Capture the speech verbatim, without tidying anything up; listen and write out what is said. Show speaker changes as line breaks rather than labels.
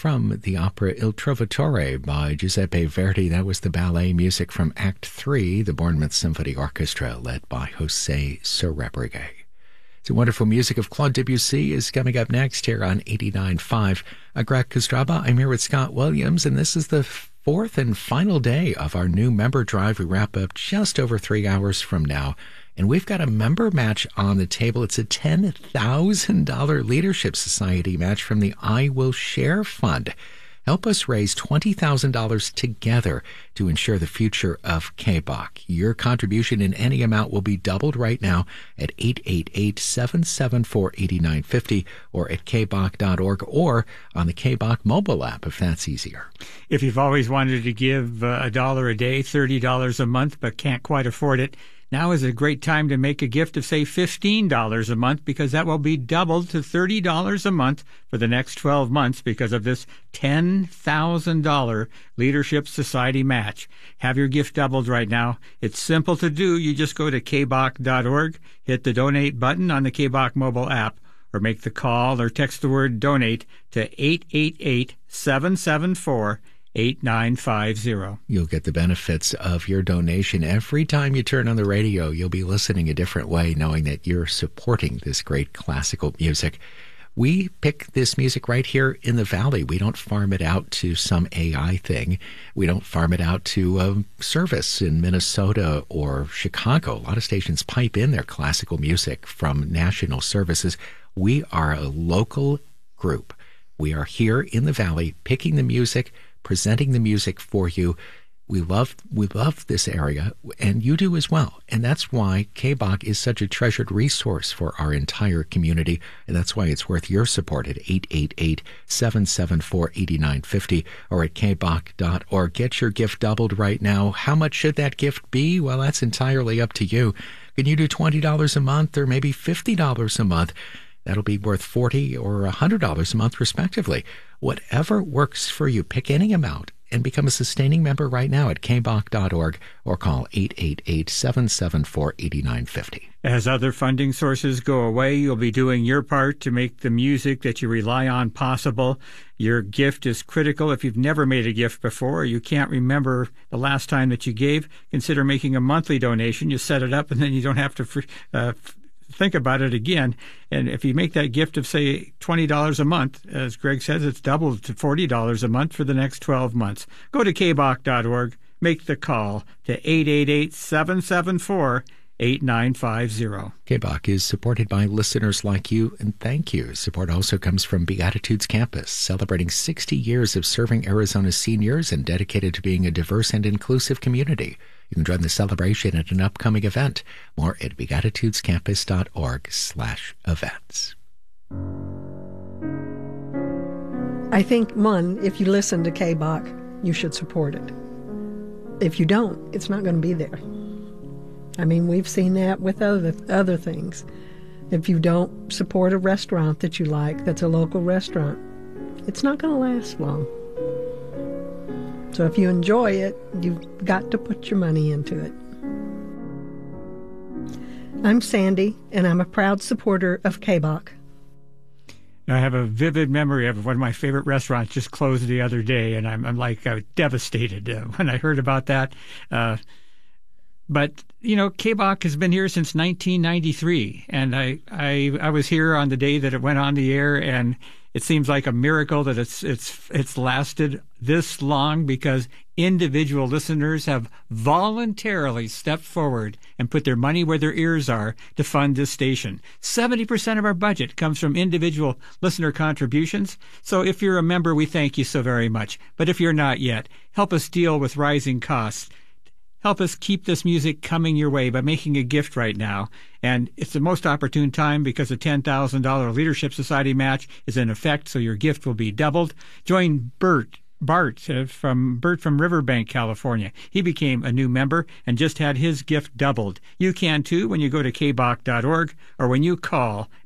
from the opera Il Trovatore by Giuseppe Verdi. That was the ballet music from Act three, the Bournemouth Symphony Orchestra, led by Jose Sorebrigue. The wonderful music of Claude Debussy is coming up next here on eighty-nine point five. I'm Greg Kostraba. I'm here with Scott Williams, and this is the fourth and final day of our new member drive. We wrap up just over three hours from now. And we've got a member match on the table. It's a ten thousand dollars Leadership Society match from the I Will Share Fund. Help us raise twenty thousand dollars together to ensure the future of K B O C. Your contribution in any amount will be doubled right now at eight eight eight, seven seven four, eight nine five zero or at k b o c dot org or on the K B O C mobile app if that's easier.
If you've always wanted to give uh, a dollar a day, thirty dollars a month, but can't quite afford it, now is a great time to make a gift of, say, fifteen dollars a month, because that will be doubled to thirty dollars a month for the next twelve months because of this ten thousand dollars Leadership Society match. Have your gift doubled right now. It's simple to do. You just go to k b o c dot org, hit the donate button on the K B O C mobile app, or make the call or text the word donate to eight eight eight, seven seven four, eight nine five zero.
You'll get the benefits of your donation. Every time you turn on the radio, you'll be listening a different way, knowing that you're supporting this great classical music. We pick this music right here in the Valley. We don't farm it out to some A I thing. We don't farm it out to a service in Minnesota or Chicago. A lot of stations pipe in their classical music from national services. We are a local group. We are here in the Valley picking the music, presenting the music for you. We love we love this area, and you do as well. And that's why K B O C is such a treasured resource for our entire community, and that's why it's worth your support at eight eight eight, seven seven four, eight nine five zero or at k b o c dot org. Get your gift doubled right now. How much should that gift be? Well, that's entirely up to you. Can you do twenty dollars a month or maybe fifty dollars a month? That'll be worth forty dollars or one hundred dollars a month, respectively. Whatever works for you, pick any amount and become a sustaining member right now at k b o c dot org or call eight eight eight, seven seven four, eight nine five zero.
As other funding sources go away, you'll be doing your part to make the music that you rely on possible. Your gift is critical. If you've never made a gift before, or you can't remember the last time that you gave, consider making a monthly donation. You set it up, and then you don't have to uh, think about it again. And if you make that gift of, say, twenty dollars a month, as Greg says, it's doubled to forty dollars a month for the next twelve months. Go to k b o c dot org, make the call to eight eight eight, seven seven four, eight nine five zero.
K B O C is supported by listeners like you, and thank you. Support also comes from Beatitudes Campus, celebrating sixty years of serving Arizona's seniors and dedicated to being a diverse and inclusive community. You can join the celebration at an upcoming event. More at beatitudescampus dot org slash events.
I think, one, if you listen to K B O C, you should support it. If you don't, it's not going to be there. I mean, we've seen that with other other things. If you don't support a restaurant that you like, that's a local restaurant, it's not going to last long. So if you enjoy it, you've got to put your money into it. I'm Sandy, and I'm a proud supporter of K B O C.
I have a vivid memory of one of my favorite restaurants just closed the other day, and I'm, I'm like uh, devastated uh, when I heard about that. Uh, but, you know, K B O C has been here since nineteen ninety-three, and I, I, I was here on the day that it went on the air, and it seems like a miracle that it's it's it's lasted this long, because individual listeners have voluntarily stepped forward and put their money where their ears are to fund this station. seventy percent of our budget comes from individual listener contributions. So if you're a member, we thank you so very much. But if you're not yet, help us deal with rising costs. Help us keep this music coming your way by making a gift right now. And it's the most opportune time because the ten thousand dollars Leadership Society match is in effect, so your gift will be doubled. Join Bert, Bart uh, from Bert from Riverbank, California. He became a new member and just had his gift doubled. You can too when you go to k b o c dot org or when you call